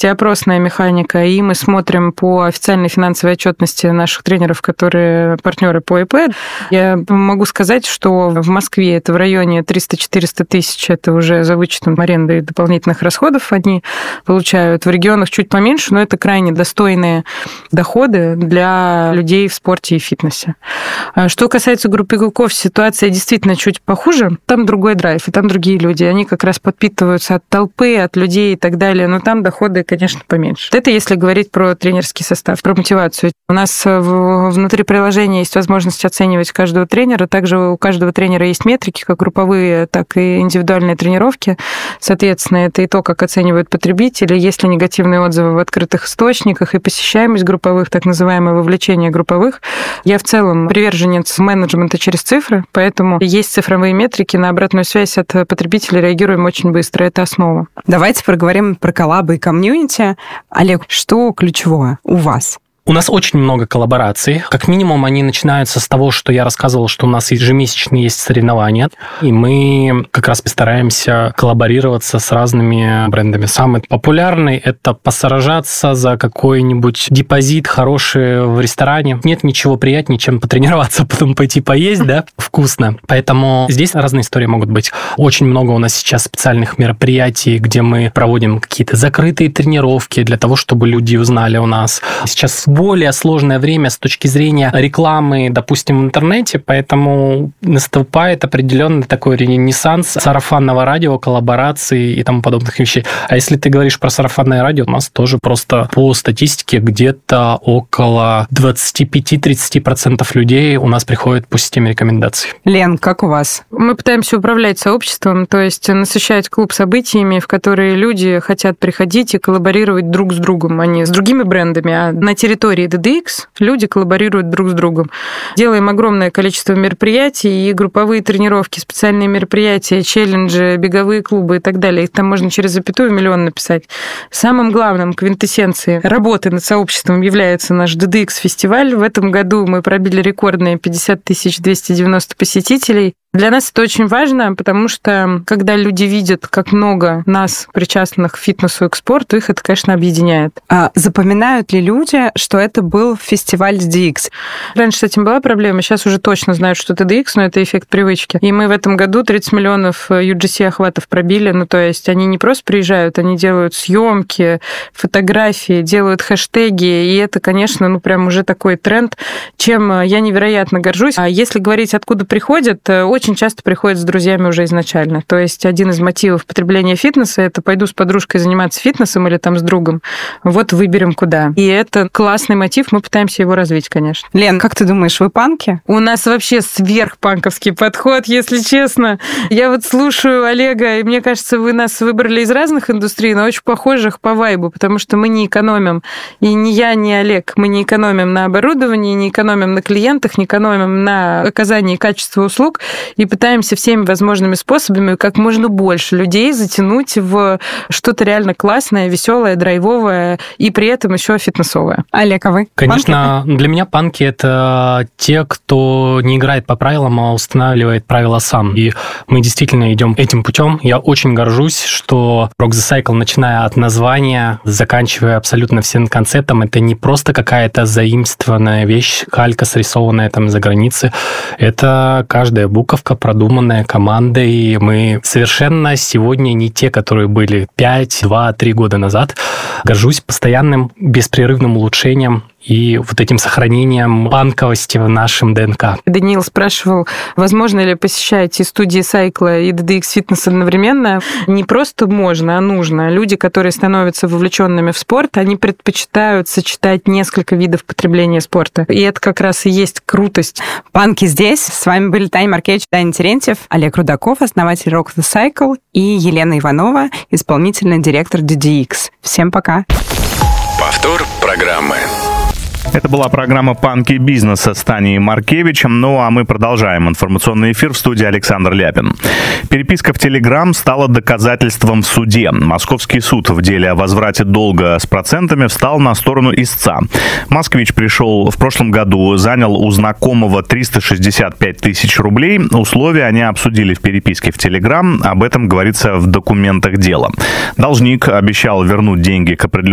есть и опросная механика, и мы смотрим по официальной финансовой отчетности наших тренеров, которые партнеры по ИП. Я могу сказать, что в Москве это в районе 300-400 тысяч, это уже за вычетом аренды и дополнительных расходов они получают. В регионах чуть поменьше, но это крайне достойные доходы для людей в спорте и фитнесе. Что касается группы игроков, ситуация действительно чуть похуже. Там другой драйв, и там другие люди. Они как раз подпитываются от толпы, от людей и так далее, но там доходы, конечно, поменьше. Это если говорить про тренерский состав, про мотивацию. У нас внутри приложения есть возможность оценивать каждого тренера. Также у каждого тренера есть метрики, как групповые, так и индивидуальные тренировки. Соответственно, это и то, как оценивают потребители, есть ли негативные отзывы в открытых источниках и посещаемость групповых, так называемое вовлечение групповых. Я в целом приверженец менеджмента через цифры, поэтому есть цифровые метрики, на обратную связь от потребителей реагируем очень быстро, это основа. Давайте поговорим про коллабы и комьюнити. Олег, что ключевое у вас? У нас очень много коллабораций. Как минимум, они начинаются с того, что я рассказывал, что у нас ежемесячно есть соревнования, и мы как раз постараемся коллаборироваться с разными брендами. Самый популярный – это посражаться за какой-нибудь депозит хороший в ресторане. Нет ничего приятнее, чем потренироваться, потом пойти поесть, да, вкусно. Поэтому здесь разные истории могут быть. Очень много у нас сейчас специальных мероприятий, где мы проводим какие-то закрытые тренировки для того, чтобы люди узнали о нас. Сейчас более сложное время с точки зрения рекламы, допустим, в интернете, поэтому наступает определенный такой ренессанс сарафанного радио, коллабораций и тому подобных вещей. А если ты говоришь про сарафанное радио, у нас тоже просто по статистике где-то около 25-30% людей у нас приходят по системе рекомендаций. Лен, как у вас? Мы пытаемся управлять сообществом, то есть насыщать клуб событиями, в которые люди хотят приходить и коллаборировать друг с другом, а не с другими брендами, а на территории DDX люди коллаборируют друг с другом. Делаем огромное количество мероприятий, и групповые тренировки, специальные мероприятия, челленджи, беговые клубы и так далее. Их там можно через запятую миллион написать. Самым главным квинтэссенцией работы над сообществом является наш DDX-фестиваль. В этом году мы пробили рекордные 50 290 посетителей. Для нас это очень важно, потому что когда люди видят, как много нас, причастных к фитнесу и к спорту, их это, конечно, объединяет. А запоминают ли люди, что это был фестиваль DX? Раньше с этим была проблема, сейчас уже точно знают, что это DX, но это эффект привычки. И мы в этом году 30 миллионов UGC охватов пробили, ну то есть они не просто приезжают, они делают съемки, фотографии, делают хэштеги, и это, конечно, ну прям уже такой тренд, чем я невероятно горжусь. А если говорить, откуда приходят, очень часто приходят с друзьями уже изначально. То есть один из мотивов потребления фитнеса – это пойду с подружкой заниматься фитнесом или там с другом, вот выберем куда. И это классный мотив, мы пытаемся его развить, конечно. Лен, как ты думаешь, вы панки? У нас вообще сверхпанковский подход, если честно. Я вот слушаю Олега, и мне кажется, вы нас выбрали из разных индустрий, но очень похожих по вайбу, потому что мы не экономим. И ни я, ни Олег, мы не экономим на оборудовании, не экономим на клиентах, не экономим на оказании качества услуг, и пытаемся всеми возможными способами как можно больше людей затянуть в что-то реально классное, веселое, драйвовое и при этом еще фитнесовое. Олег, а вы? Конечно, панки? Для меня панки – это те, кто не играет по правилам, а устанавливает правила сам. И мы действительно идем этим путем. Я очень горжусь, что Rock the Cycle, начиная от названия, заканчивая абсолютно всем концептом, это не просто какая-то заимствованная вещь, калька, срисованная там за границей. Это каждая буковка, продуманная командой. Мы совершенно сегодня не те, которые были 5, 2, 3 года назад. Горжусь постоянным беспрерывным улучшением и вот этим сохранением панковости в нашем ДНК. Даниил спрашивал, возможно ли посещать и студии сайкла, и DDX фитнес одновременно. Не просто можно, а нужно. Люди, которые становятся вовлеченными в спорт, они предпочитают сочетать несколько видов потребления спорта. И это как раз и есть крутость. Панки здесь. С вами были Таня Маркевич, Даня Терентьев, Олег Рудаков, основатель Rock the Cycle, и Елена Иванова, исполнительный директор DDX. Всем пока. Повтор программы. Это была программа «Панки бизнеса» с Таней Маркевичем. Ну, а мы продолжаем информационный эфир. В студии Александр Ляпин. Переписка в Телеграм стала доказательством в суде. Московский суд в деле о возврате долга с процентами встал на сторону истца. Москвич пришел в прошлом году, занял у знакомого 365 тысяч рублей. Условия они обсудили в переписке в Телеграм. Об этом говорится в документах дела. Должник обещал вернуть деньги к определенному